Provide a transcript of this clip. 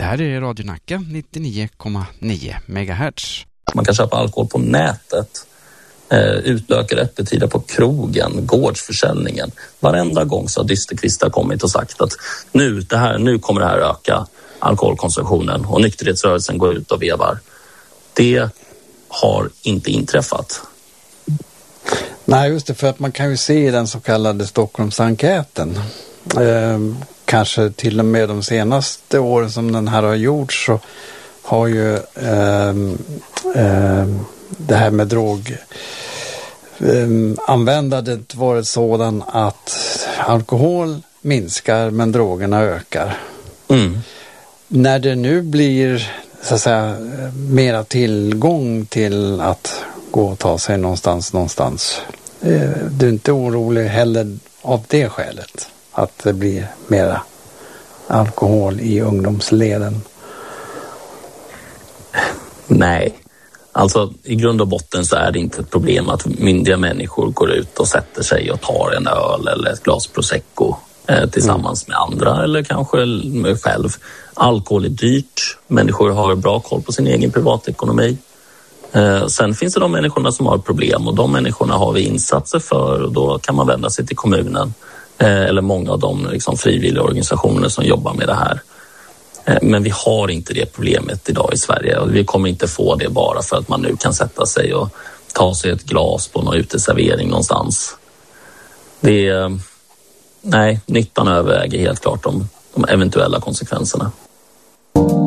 här är Radio Nacka 99,9 MHz. Man kan köpa alkohol på nätet, utökade öppettider på krogen, gårdsförsäljningen. Varenda gång så har dysterkvistar kommit och sagt att nu kommer det här öka alkoholkonsumtionen och nykterhetsrörelsen går ut och vevar. Det har inte inträffat. Nej, just det, för att man kan ju se i den så kallade Stockholmsenkäten, kanske till och med de senaste åren som den här har gjorts, så har ju det här med droganvändandet varit sådan att alkohol minskar men drogerna ökar. Mm. När det nu blir så att säga mera tillgång till att gå och ta sig någonstans. Du är inte orolig heller av det skälet att det blir mera alkohol i ungdomsleden? Nej, alltså i grund och botten så är det inte ett problem att myndiga människor går ut och sätter sig och tar en öl eller ett glas prosecco tillsammans med andra eller kanske med själv. Alkohol är dyrt, människor har bra koll på sin egen privatekonomi. Sen finns det de människorna som har problem och de människorna har vi insatser för och då kan man vända sig till kommunen eller många av de frivilliga organisationer som jobbar med det här. Men vi har inte det problemet idag i Sverige och vi kommer inte få det bara för att man nu kan sätta sig och ta sig ett glas på någon uteservering någonstans. Nej, nyttan överväger helt klart de eventuella konsekvenserna.